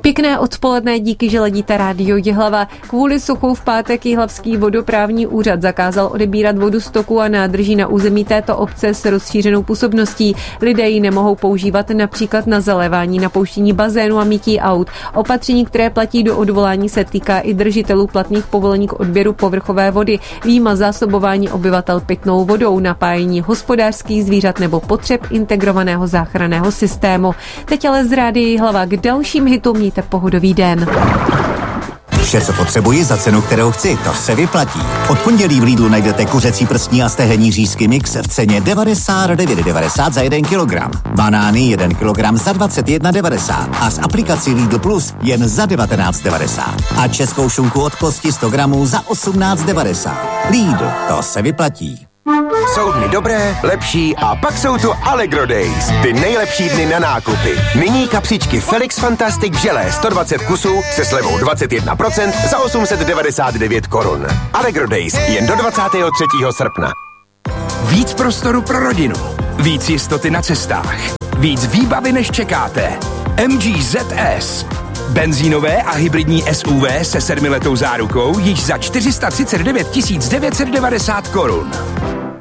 Pěkné odpoledne, díky, že ladíte rádio Jihlava. Kvůli suchu v pátek Jihlavský vodoprávní úřad zakázal odebírat vodu z toků a nádrží na území této obce s rozšířenou působností. Lidé ji nemohou používat například na zalévání, napouštění bazénu a mytí aut. Opatření, které platí do odvolání, se týká i držitelů platných povolení k odběru povrchové vody, výjima zásobování obyvatel pitnou vodou, napájení hospodářských zvířat nebo potřeb integrovaného záchranného systému. Teď ale z rádia Jihlava k dalším hitům. Mějte pohodový den. Vše, co potřebuji za cenu, kterou chci, to se vyplatí. Od pondělí v Lidlu najdete kuřecí prstní a stehenní řízky mix v ceně 99,90 za 1 kilogram. Banány 1 kilogram za 21,90 a s aplikací Lidl Plus jen za 19,90. A českou šunku od kosti 100 gramů za 18,90. Lidl, to se vyplatí. Jsou dny dobré, lepší a pak jsou tu Allegro Days. Ty nejlepší dny na nákupy. Nyní kapsičky Felix Fantastic v želé 120 kusů se slevou 21% za 899 korun. Allegro Days jen do 23. srpna. Víc prostoru pro rodinu. Víc jistoty na cestách. Víc výbavy, než čekáte. MG ZS. Benzínové a hybridní SUV se 7letou zárukou již za 439 990 korun.